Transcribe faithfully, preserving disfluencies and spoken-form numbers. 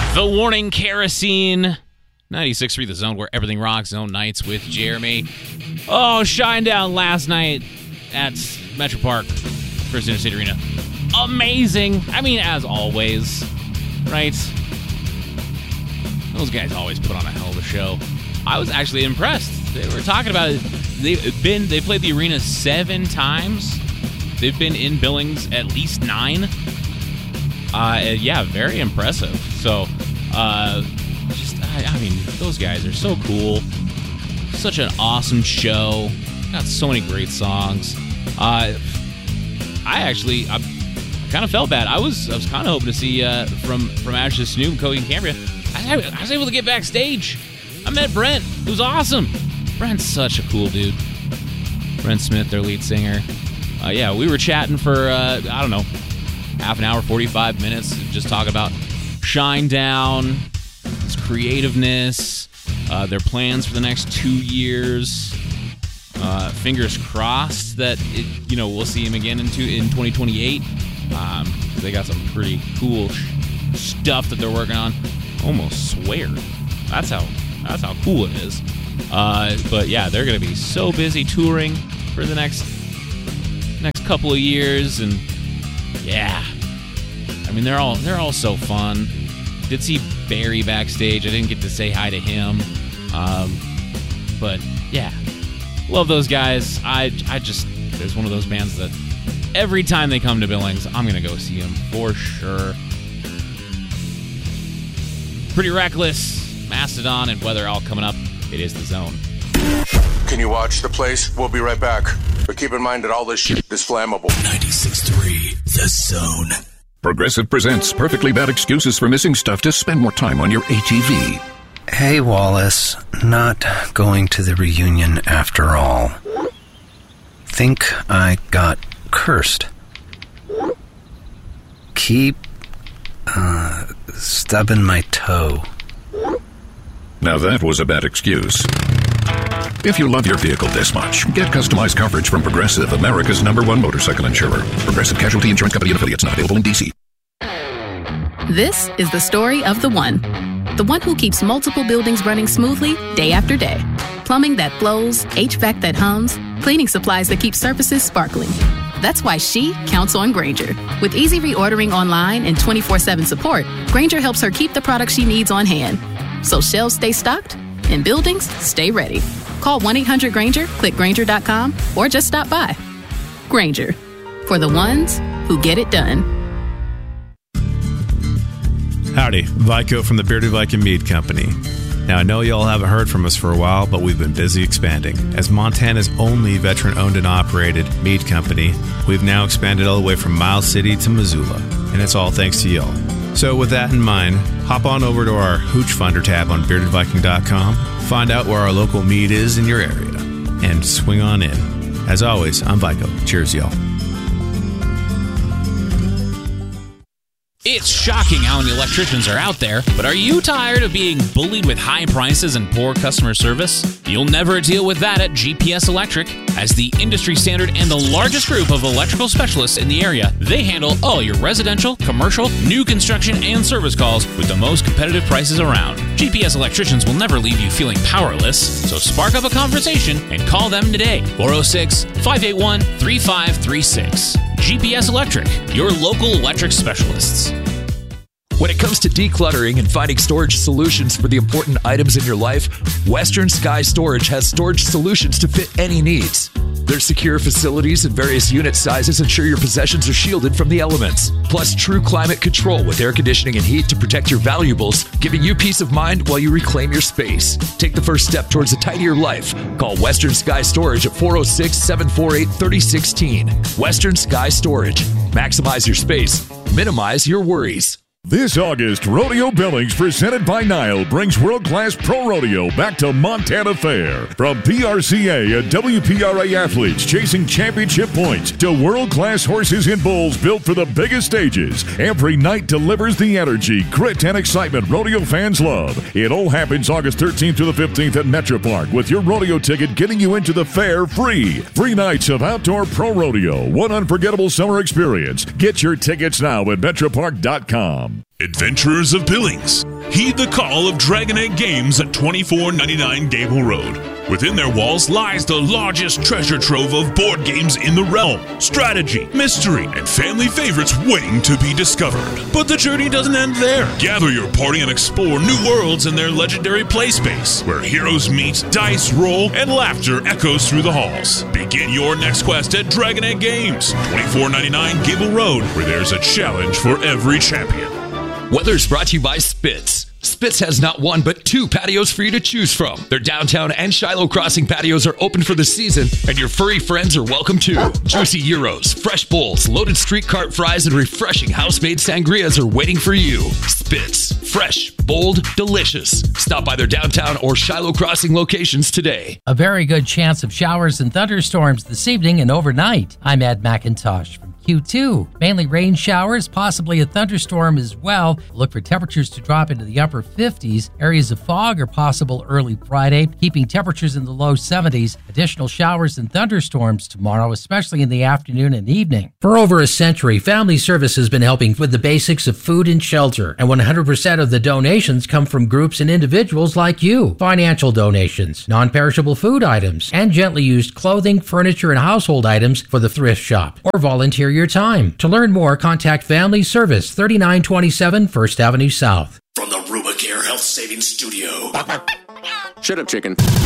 The Warning Kerosene. ninety-six point three The Zone, where everything rocks. Zone Nights with Jeremy. Oh, Shinedown last night at Metro Park, First Interstate Arena. Amazing. I mean, as always, right? Those guys always put on a hell of a show. I was actually impressed. They were talking about it. They've been, they played the arena seven times. They've been in Billings at least nine. Uh, yeah, very impressive. So, uh, just, I, I mean, those guys are so cool. Such an awesome show. Got so many great songs. Uh, I actually, I kind of felt bad. I was, I was kind of hoping to see uh, from from Ashes to Snoop, Cody and Cambria. I, I was able to get backstage. I met Brent. It was awesome. Brent's such a cool dude. Brent Smith, their lead singer. Uh, yeah, we were chatting for, uh, I don't know, half an hour, forty-five minutes, just talking about Shinedown, its creativeness, uh, their plans for the next two years. Uh, fingers crossed that it, you know, we'll see him again in, two, in twenty twenty-eight. Um, they got some pretty cool sh- stuff that they're working on. Almost swear. That's how that's how cool it is. Uh, but yeah, they're going to be so busy touring for the next next couple of years, and yeah, I mean they're all they're all so fun. Did see Barry backstage. I didn't get to say hi to him, um, but yeah, love those guys. I I just there's one of those bands that every time they come to Billings, I'm gonna go see them for sure. Pretty Reckless, Mastodon, and Weather all coming up. It is The Zone. Can you watch the place? We'll be right back. But keep in mind that all this shit is flammable. ninety-six point three The Zone. Progressive presents Perfectly Bad Excuses for Missing Stuff to Spend More Time on Your A T V. Hey, Wallace. Not going to the reunion after all. Think I got cursed. Keep, uh, stubbing my toe. Now that was a bad excuse. If you love your vehicle this much, get customized coverage from Progressive, America's number one motorcycle insurer. Progressive Casualty Insurance Company and affiliates, not available in D C. This is the story of the one. The one who keeps multiple buildings running smoothly day after day. Plumbing that flows, H V A C that hums, cleaning supplies that keep surfaces sparkling. That's why she counts on Grainger. With easy reordering online and twenty-four seven support, Grainger helps her keep the products she needs on hand. So shelves stay stocked and buildings stay ready. Call one eight hundred Grainger, click Grainger dot com, or just stop by. Grainger, for the ones who get it done. Howdy, Vico from the Bearded Viking Mead Company. Now, I know y'all haven't heard from us for a while, but we've been busy expanding. As Montana's only veteran-owned and operated mead company, we've now expanded all the way from Miles City to Missoula, and it's all thanks to y'all. So with that in mind, hop on over to our Hooch Finder tab on bearded viking dot com, find out where our local mead is in your area, and swing on in. As always, I'm Vico. Cheers, y'all. It's shocking how many electricians are out there, but are you tired of being bullied with high prices and poor customer service? You'll never deal with that at G P S Electric. As the industry standard and the largest group of electrical specialists in the area, they handle all your residential, commercial, new construction, and service calls with the most competitive prices around. G P S Electricians will never leave you feeling powerless, so spark up a conversation and call them today. four oh six, five eight one, three five three six. G P S Electric, your local electric specialists. When it comes to decluttering and finding storage solutions for the important items in your life, Western Sky Storage has storage solutions to fit any needs. Their secure facilities and various unit sizes ensure your possessions are shielded from the elements. Plus, true climate control with air conditioning and heat to protect your valuables, giving you peace of mind while you reclaim your space. Take the first step towards a tidier life. Call Western Sky Storage at four oh six, seven four eight, three oh one six. Western Sky Storage. Maximize your space. Minimize your worries. This August, Rodeo Billings, presented by Nile, brings world-class pro rodeo back to Montana Fair. From P R C A and W P R A athletes chasing championship points to world-class horses and bulls built for the biggest stages, every night delivers the energy, grit, and excitement rodeo fans love. It all happens August thirteenth to the fifteenth at Metro Park, with your rodeo ticket getting you into the fair free. Three nights of outdoor pro rodeo, one unforgettable summer experience. Get your tickets now at metro park dot com. Adventurers of Billings, Heed the call of Dragon Egg Games at twenty-four ninety-nine Gable Road. Within their walls lies the largest treasure trove of board games in the realm. Strategy, mystery, and family favorites waiting to be discovered. But the journey doesn't end there. Gather your party and explore new worlds in their legendary play space, where heroes meet, dice roll, and laughter echoes through the halls. Begin your next quest at Dragon Egg Games, twenty-four ninety-nine Gable Road, where there's a challenge for every champion. Weather's brought to you by Spitz. Spitz has not one, but two patios for you to choose from. Their downtown and Shiloh Crossing patios are open for the season, and your furry friends are welcome too. Juicy gyros, fresh bowls, loaded street cart fries, and refreshing house-made sangrias are waiting for you. Spitz. Fresh, bold, delicious. Stop by their downtown or Shiloh Crossing locations today. A very good chance of showers and thunderstorms this evening and overnight. I'm Ed McIntosh from Q two. Mainly rain showers, possibly a thunderstorm as well. Look for temperatures to drop into the upper fifties. Areas of fog are possible early Friday, keeping temperatures in the low seventies. Additional showers and thunderstorms tomorrow, especially in the afternoon and evening. For over a century, Family Service has been helping with the basics of food and shelter, and one hundred percent of the donations come from groups and individuals like you. Financial donations, non-perishable food items, and gently used clothing, furniture, and household items for the thrift shop, or volunteer your time. To learn more, contact Family Service, thirty-nine twenty-seven First Avenue South. From the Rubicare Health Savings Studio. Shut up, chicken.